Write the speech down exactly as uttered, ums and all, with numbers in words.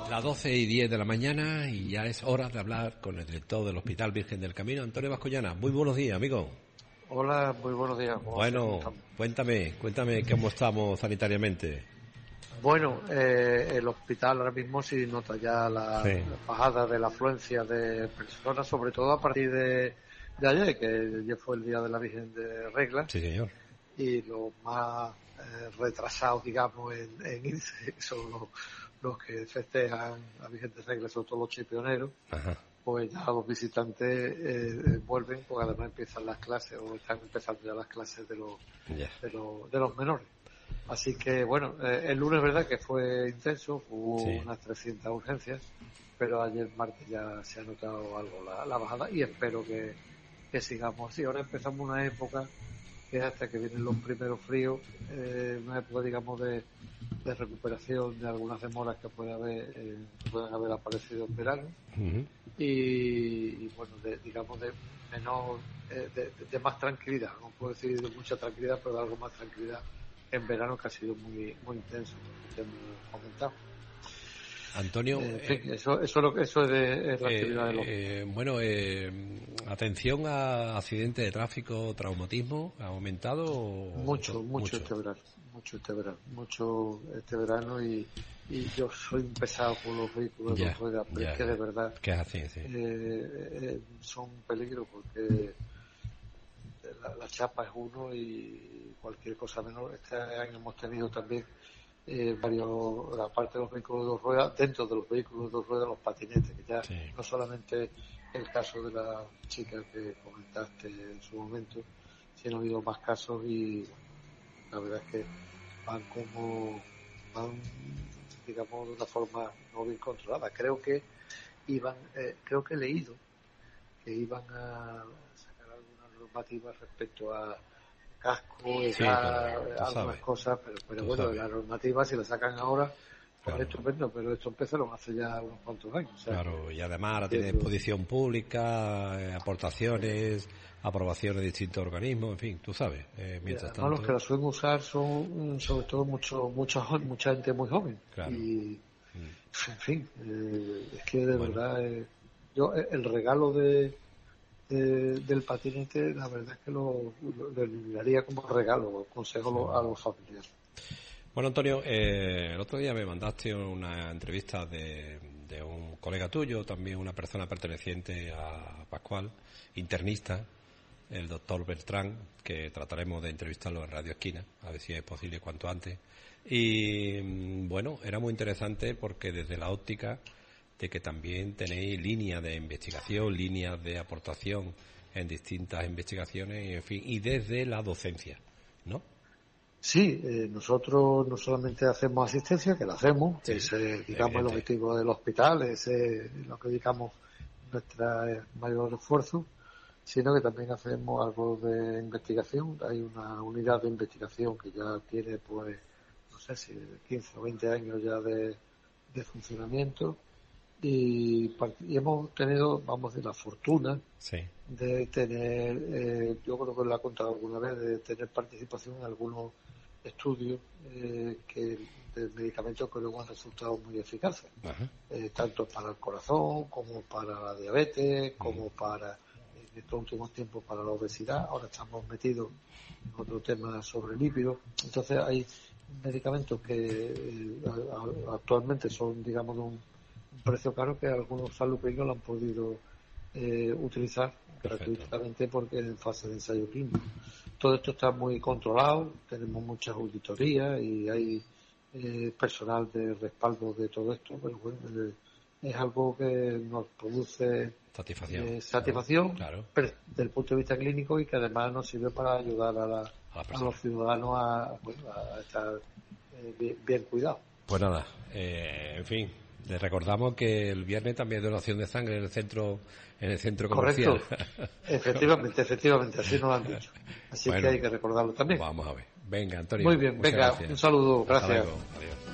Las doce y diez de la mañana y ya es hora de hablar con el director del Hospital Virgen del Camino, Antonio Bascoyana. Muy buenos días, amigo. Hola, muy buenos días. Bueno, cuéntame, cuéntame cómo estamos sanitariamente. Bueno, eh, el hospital ahora mismo sí nota ya la, sí. la bajada de la afluencia de personas, sobre todo a partir de, de ayer, que ya fue el Día de la Virgen de Regla. Sí, señor. Y los más eh, retrasados, digamos, en, en irse son los, los que festejan la Virgen de Regla, sobre todo los chipioneros. Ajá. Pues ya los visitantes eh, vuelven, porque además empiezan las clases, o están empezando ya las clases de los, yeah. de los, de los menores. Así que, bueno, eh, el lunes, verdad que fue intenso, hubo sí. unas trescientas urgencias, pero ayer martes ya se ha notado algo la, la bajada y espero que, que sigamos así. Ahora empezamos una época que hasta que vienen los primeros fríos, eh, una época, digamos, de, de recuperación de algunas demoras que puede haber, eh, pueden haber aparecido en verano. Uh-huh. Y, y bueno, de, digamos de menor, eh, de, de, de más tranquilidad, no puedo decir de mucha tranquilidad, pero de algo más tranquilidad en verano, que ha sido muy muy intenso, como te hemos comentado. Antonio, eh, en fin, eh, eso eso es lo que eso es de es la eh, actividad de los eh, bueno, eh, atención a accidentes de tráfico, traumatismo, ¿ha aumentado? Mucho, mucho, mucho este verano, mucho este verano, mucho este verano y y yo soy un pesado con los vehículos de ruedas, pero es que de verdad que es así, sí. eh, eh, son un peligro porque la, la chapa es uno y cualquier cosa menor. Este año hemos tenido también eh, varios, aparte de los vehículos de dos ruedas, dentro de los vehículos de dos ruedas, los patinetes, que ya sí. no solamente el caso de la chica que comentaste en su momento, sino ha habido más casos y la verdad es que van como van digamos de una forma no bien controlada. Creo que iban, eh, creo que he leído que iban a sacar algunas normativas respecto a casco, edad, sí, algunas sabes. cosas, pero, pero bueno, las normativas si las sacan ahora, pues claro. es estupendo, pero esto empezaron hace ya unos cuantos años. O sea, claro, y además ahora tiene exposición pública, eh, aportaciones, aprobaciones de distintos organismos, en fin, tú sabes. Eh, mientras ya, tanto... no, los que la suelen usar son sobre todo mucho, mucha, mucha gente muy joven. Claro. Y, mm. en fin, eh, es que de bueno. verdad, eh, yo el regalo de De, del patinete, la verdad es que lo, lo, lo daría como regalo, consejo sí. a los familiares. Bueno, Antonio, eh, el otro día me mandaste una entrevista de, de un colega tuyo, también una persona perteneciente a Pascual, internista, el doctor Bertrán, que trataremos de entrevistarlo en Radio Esquina, a ver si es posible cuanto antes. Y bueno, era muy interesante porque desde la óptica de que también tenéis líneas de investigación, líneas de aportación en distintas investigaciones, en fin, y desde la docencia, ¿no? Sí, eh, nosotros no solamente hacemos asistencia, que la hacemos, sí, es, eh, digamos, evidente. El objetivo del hospital, es eh, lo que dedicamos nuestro eh, mayor esfuerzo, sino que también hacemos algo de investigación. Hay una unidad de investigación que ya tiene, pues, no sé si quince o veinte años ya de, de funcionamiento. Y, y hemos tenido, vamos a decir, la fortuna sí. de tener, eh, yo creo que lo he contado alguna vez, de tener participación en algunos estudios eh, que de medicamentos que luego han resultado muy eficaces, eh, tanto para el corazón como para la diabetes, como para, en estos últimos tiempos, para la obesidad. Ahora estamos metidos en otro tema sobre lípidos. Entonces hay medicamentos que eh, actualmente son, digamos, de un un precio caro, que algunos salubrinos lo han podido eh, utilizar Perfecto. gratuitamente porque en fase de ensayo clínico. Todo esto está muy controlado, tenemos muchas auditorías y hay eh, personal de respaldo de todo esto, pero bueno, eh, es algo que nos produce satisfacción, eh, satisfacción claro. Pero, desde el punto de vista clínico, y que además nos sirve para ayudar a, la, a, a los ciudadanos a, bueno, a estar eh, bien, bien cuidados. Pues nada, eh, en fin, les recordamos que el viernes también hay donación de sangre en el centro en el centro comercial. Correcto. Efectivamente, efectivamente, así nos lo han dicho. Así bueno, que hay que recordarlo también. Vamos a ver. Venga, Antonio. Muy bien, venga, gracias. Un saludo, gracias. Hasta luego. Adiós.